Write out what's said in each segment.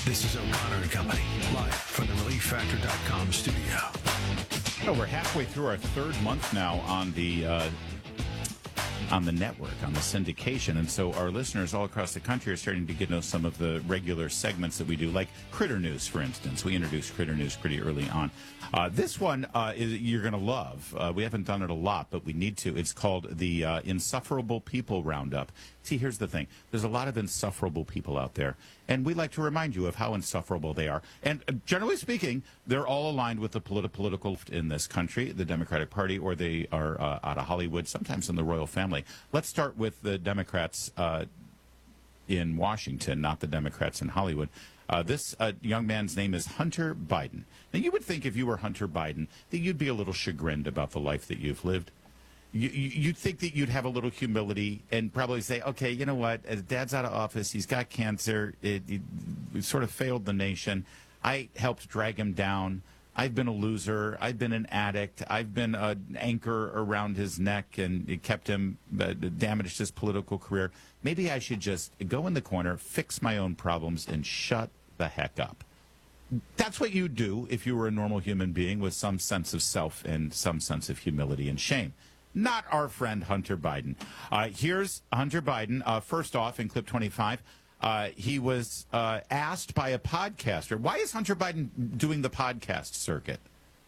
This is O'Connor and Company, live from the ReliefFactor.com studio. We're halfway through our third month now on the network, on the syndication, and so our listeners all across the country are starting to get to know some of the regular segments that we do, like Critter News, for instance. We introduced Critter News pretty early on. This one you're going to love. We haven't done it a lot, but we need to. It's called the Insufferable People Roundup. See, here's the thing. There's a lot of insufferable people out there, and we like to remind you of how insufferable they are. And generally speaking, they're all aligned with the political left in this country, the Democratic Party, or they are out of Hollywood, sometimes in the royal family. Let's start with the Democrats in Washington, not the Democrats in Hollywood. This young man's name is Hunter Biden. Now, you would think if you were Hunter Biden that you'd be a little chagrined about the life that you've lived. You'd think that you'd have a little humility and probably say, okay, you know what, as Dad's out of office, he's got cancer, it sort of failed the nation. I helped drag him down. I've been a loser. I've been an addict. I've been an anchor around his neck, and it kept him, damaged his political career. Maybe I should just go in the corner, fix my own problems, and shut the heck up. That's what you'd do if you were a normal human being with some sense of self and some sense of humility and shame. Not our friend Hunter Biden. Here's Hunter Biden. First off, in clip 25, he was asked by a podcaster. Why is Hunter Biden doing the podcast circuit?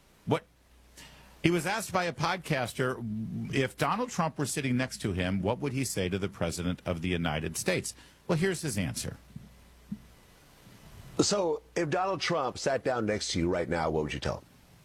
He was asked by a podcaster if Donald Trump were sitting next to him, what would he say to the President of the United States? Well, here's his answer. So if Donald Trump sat down next to you right now, what would you tell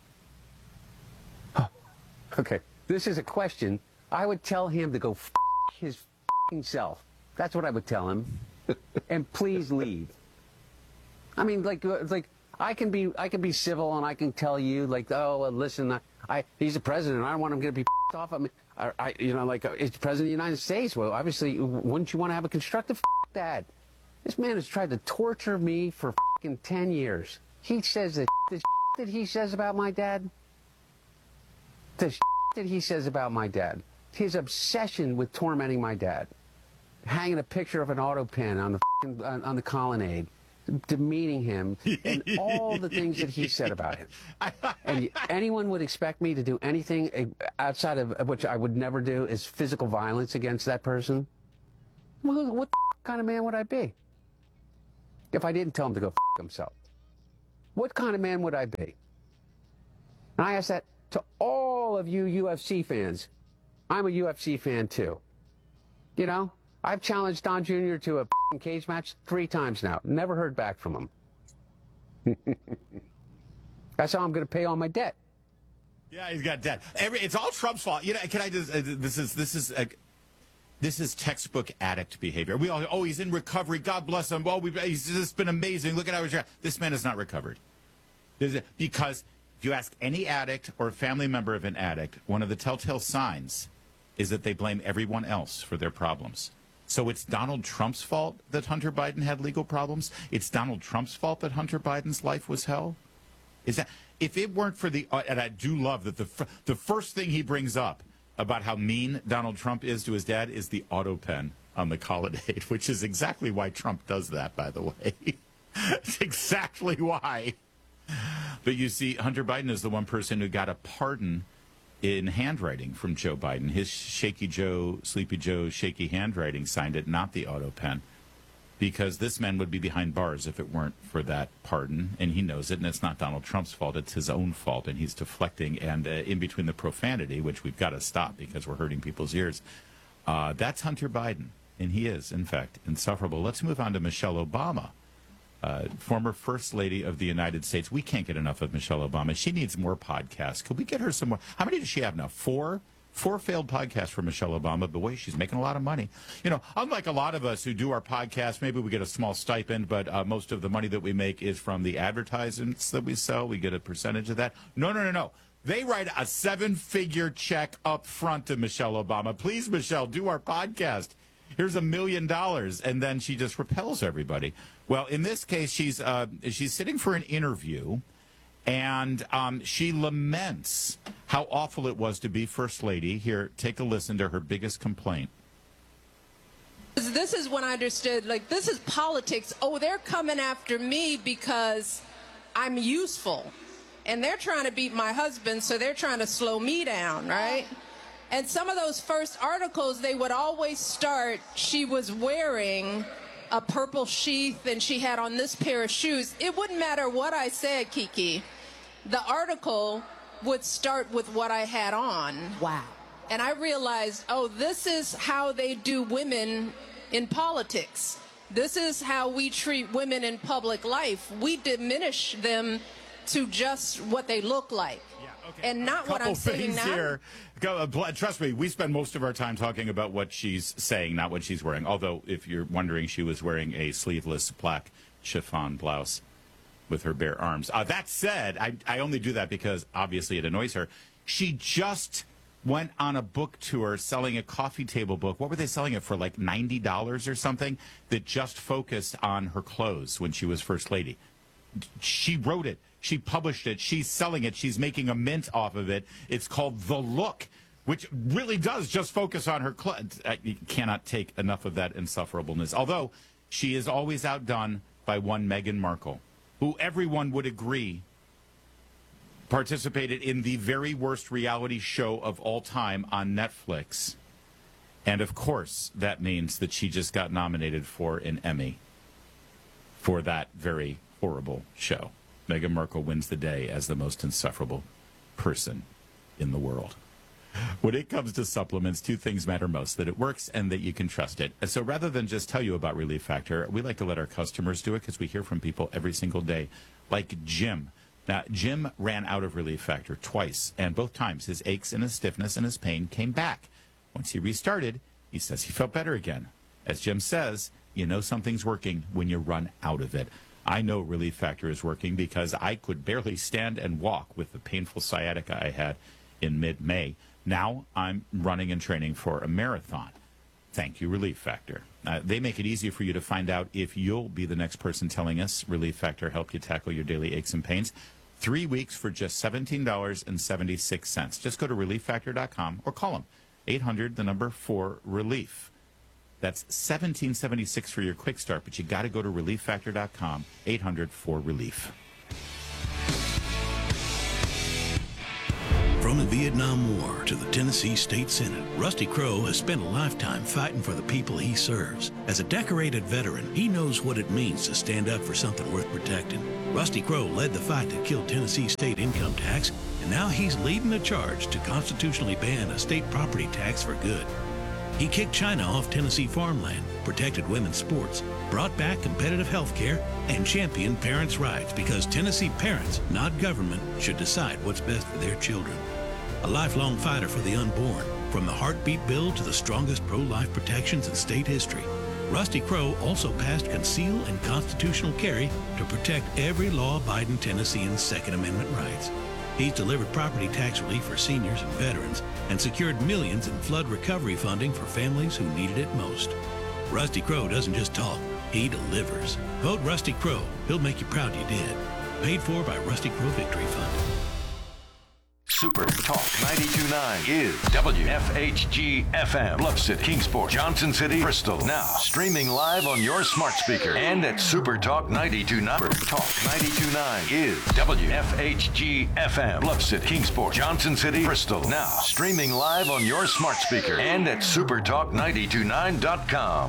him? Okay. This is a question. I would tell him to go f his f***ing self. That's what I would tell him. And please leave. I mean, like I can be civil and I can tell you, like, oh, well, listen, he's the president. I don't want him to be f***ed off. I mean, it's the president of the United States. Well, obviously, wouldn't you want to have a constructive that? This man has tried to torture me for f***ing 10 years. He says the that he says about my dad. The that he says about my dad, his obsession with tormenting my dad, hanging a picture of an auto pen on the colonnade, demeaning him, and all the things that he said about him. And anyone would expect me to do anything outside of which I would never do is physical violence against that person? Well, what kind of man would I be if I didn't tell him to go himself? What kind of man would I be? And I ask that to all of you UFC fans. I'm a UFC fan too. You know, I've challenged Don Jr. to a cage match 3 times now. Never heard back from him. That's how I'm going to pay all my debt. Yeah, he's got debt. It's all Trump's fault. You know, can I just? This is textbook addict behavior. We all, oh, he's in recovery. God bless him. Oh, he's just been amazing. Look at how he's. This man is not recovered. Because if you ask any addict or a family member of an addict, one of the telltale signs is that they blame everyone else for their problems. So it's Donald Trump's fault that Hunter Biden had legal problems? It's Donald Trump's fault that Hunter Biden's life was hell? Is that, if it weren't for the, and I do love that the first thing he brings up about how mean Donald Trump is to his dad is the auto pen on the colonnade, which is exactly why Trump does that, by the way. It's exactly why. But you see, Hunter Biden is the one person who got a pardon in handwriting from Joe Biden. His Shaky Joe, Sleepy Joe, shaky handwriting signed it, not the auto pen. Because this man would be behind bars if it weren't for that pardon, and he knows it, and it's not Donald Trump's fault, it's his own fault, and he's deflecting, and in between the profanity, which we've got to stop because we're hurting people's ears, that's Hunter Biden, and he is, in fact, insufferable. Let's move on to Michelle Obama, former First Lady of the United States. We can't get enough of Michelle Obama. She needs more podcasts. Could we get her some more? How many does she have now? 4? 4 failed podcasts for Michelle Obama. But wait, she's making a lot of money. You know, unlike a lot of us who do our podcast, maybe we get a small stipend, but most of the money that we make is from the advertisements that we sell. We get a percentage of that. No. They write a 7-figure check up front to Michelle Obama. Please, Michelle, do our podcast. Here's $1 million, and then she just repels everybody. Well, in this case, she's sitting for an interview, and she laments how awful it was to be First Lady. Here, take a listen to her biggest complaint. This is when I understood, like, this is politics. Oh, they're coming after me because I'm useful. And they're trying to beat my husband, so they're trying to slow me down, right? And some of those first articles, they would always start, she was wearing a purple sheath and she had on this pair of shoes. It wouldn't matter what I said, Kiki. The article would start with what I had on. Wow. And I realized, oh, this is how they do women in politics. This is how we treat women in public life. We diminish them to just what they look like. Yeah, okay. And not what I'm saying now. Here. Trust me, we spend most of our time talking about what she's saying, not what she's wearing. Although, if you're wondering, she was wearing a sleeveless black chiffon blouse with her bare arms. That said, I only do that because, obviously, it annoys her. She just went on a book tour selling a coffee table book. What were they selling it for, like $90 or something? That just focused on her clothes when she was First Lady. She wrote it. She published it. She's selling it. She's making a mint off of it. It's called The Look, which really does just focus on her clothes. You cannot take enough of that insufferableness. Although she is always outdone by one Meghan Markle, who everyone would agree participated in the very worst reality show of all time on Netflix. And, of course, that means that she just got nominated for an Emmy for that very horrible show. Meghan Markle wins the day as the most insufferable person in the world. When it comes to supplements, two things matter most, that it works and that you can trust it. And so rather than just tell you about Relief Factor, we like to let our customers do it because we hear from people every single day, like Jim. Now, Jim ran out of Relief Factor twice, and both times his aches and his stiffness and his pain came back. Once he restarted, he says he felt better again. As Jim says, you know something's working when you run out of it. I know Relief Factor is working because I could barely stand and walk with the painful sciatica I had in mid-May. Now I'm running and training for a marathon. Thank you, Relief Factor. They make it easy for you to find out if you'll be the next person telling us Relief Factor helped you tackle your daily aches and pains. 3 weeks for just $17.76. Just go to ReliefFactor.com or call them 800-4RELIEF. That's $17.76 for your quick start, but you got to go to ReliefFactor.com, 800-4RELIEF. From the Vietnam War to the Tennessee State Senate, Rusty Crowe has spent a lifetime fighting for the people he serves. As a decorated veteran, he knows what it means to stand up for something worth protecting. Rusty Crowe led the fight that killed Tennessee state income tax, and now he's leading the charge to constitutionally ban a state property tax for good. He kicked China off Tennessee farmland, protected women's sports, brought back competitive health care, and championed parents' rights because Tennessee parents, not government, should decide what's best for their children. A lifelong fighter for the unborn, from the heartbeat bill to the strongest pro-life protections in state history. Rusty Crowe also passed conceal and constitutional carry to protect every law-abiding Tennessean's Second Amendment rights. He's delivered property tax relief for seniors and veterans and secured millions in flood recovery funding for families who needed it most. Rusty Crowe doesn't just talk, he delivers. Vote Rusty Crowe. He'll make you proud you did. Paid for by Rusty Crowe Victory Fund. Super Talk 92.9 is WFHG FM, Bluff City, Kingsport, Johnson City, Bristol. Now streaming live on your smart speaker and at Super Talk 92.9. Super Talk 92.9 is WFHG FM, Bluff City, Kingsport, Johnson City, Bristol. Now streaming live on your smart speaker and at supertalk929.com.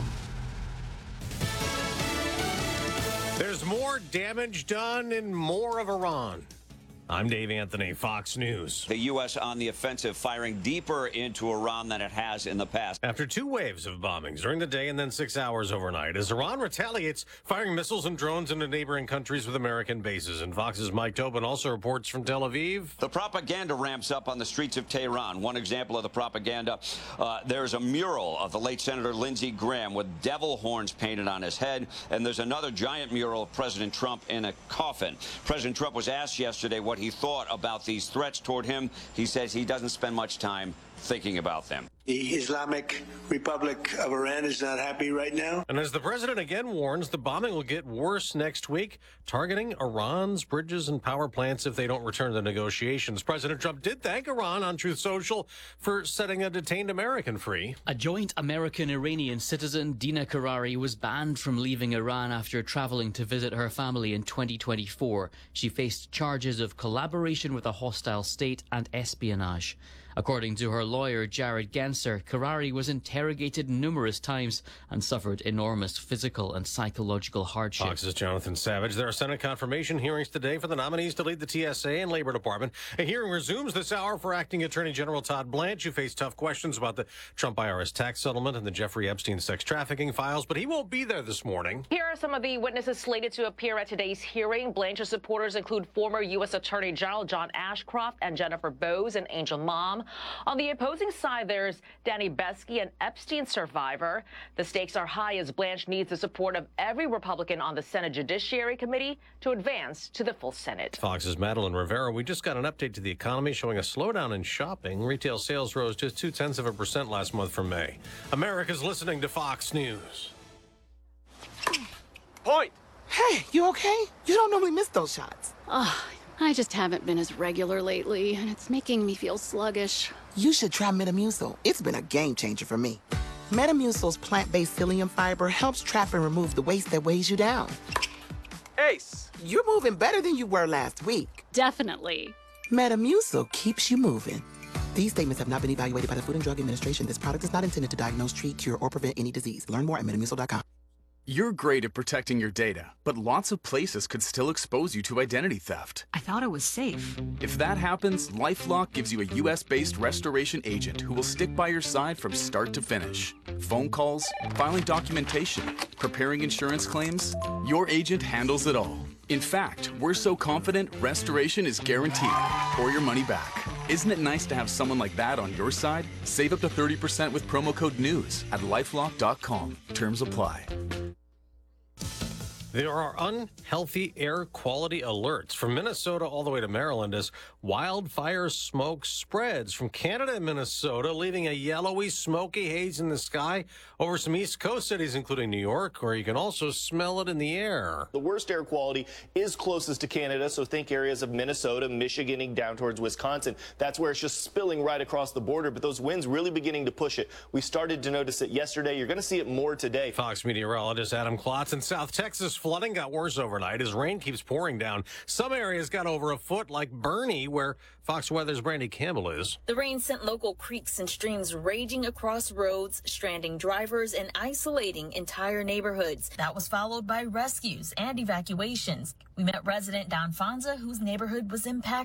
There's more damage done in more of Iran. I'm Dave Anthony, Fox News. The U.S. on the offensive, firing deeper into Iran than it has in the past. After 2 waves of bombings during the day and then 6 hours overnight, as Iran retaliates, firing missiles and drones into neighboring countries with American bases. And Fox's Mike Tobin also reports from Tel Aviv. The propaganda ramps up on the streets of Tehran. One example of the propaganda, there's a mural of the late Senator Lindsey Graham with devil horns painted on his head. And there's another giant mural of President Trump in a coffin. President Trump was asked yesterday what he thought about these threats toward him. He says he doesn't spend much time thinking about them. The Islamic Republic of Iran is not happy right now. And as the president again warns, the bombing will get worse next week, targeting Iran's bridges and power plants if they don't return to negotiations. President Trump did thank Iran on Truth Social for setting a detained American free. A joint American-Iranian citizen, Dina Karari, was banned from leaving Iran after traveling to visit her family in 2024. She faced charges of collaboration with a hostile state and espionage. According to her lawyer, Jared Genser, Karari was interrogated numerous times and suffered enormous physical and psychological hardship. Fox's Jonathan Savage. There are Senate confirmation hearings today for the nominees to lead the TSA and Labor Department. A hearing resumes this hour for Acting Attorney General Todd Blanche, who faced tough questions about the Trump IRS tax settlement and the Jeffrey Epstein sex trafficking files, but he won't be there this morning. Here are some of the witnesses slated to appear at today's hearing. Blanche's supporters include former U.S. Attorney General John Ashcroft and Jennifer Bowes, an Angel mom. On the opposing side, there's Danny Besky, an Epstein survivor. The stakes are high as Blanche needs the support of every Republican on the Senate Judiciary Committee to advance to the full Senate. Fox's Madeline Rivera. We just got an update to the economy showing a slowdown in shopping. Retail sales rose just 0.2% last month from May. America's listening to Fox News. Point. Hey, you okay? You don't normally miss those shots. I just haven't been as regular lately, and it's making me feel sluggish. You should try Metamucil. It's been a game changer for me. Metamucil's plant-based psyllium fiber helps trap and remove the waste that weighs you down. Ace, you're moving better than you were last week. Definitely. Metamucil keeps you moving. These statements have not been evaluated by the Food and Drug Administration. This product is not intended to diagnose, treat, cure, or prevent any disease. Learn more at metamucil.com. You're great at protecting your data, but lots of places could still expose you to identity theft. I thought it was safe. If that happens, LifeLock gives you a US-based restoration agent who will stick by your side from start to finish. Phone calls, filing documentation, preparing insurance claims, your agent handles it all. In fact, we're so confident restoration is guaranteed or your money back. Isn't it nice to have someone like that on your side? Save up to 30% with promo code NEWS at lifelock.com. Terms apply. There are unhealthy air quality alerts from Minnesota all the way to Maryland as wildfire smoke spreads from Canada and Minnesota, leaving a yellowy, smoky haze in the sky over some East Coast cities, including New York, where you can also smell it in the air. The worst air quality is closest to Canada, so think areas of Minnesota, Michigan, down towards Wisconsin. That's where it's just spilling right across the border, but those winds really beginning to push it. We started to notice it yesterday. You're going to see it more today. Fox meteorologist Adam Klotz. In South Texas, flooding got worse overnight as rain keeps pouring down. Some areas got over a foot, like Bernie, where Fox Weather's Brandy Campbell is. The rain sent local creeks and streams raging across roads, stranding drivers and isolating entire neighborhoods. That was followed by rescues and evacuations. We met resident Don Fonza, whose neighborhood was impacted.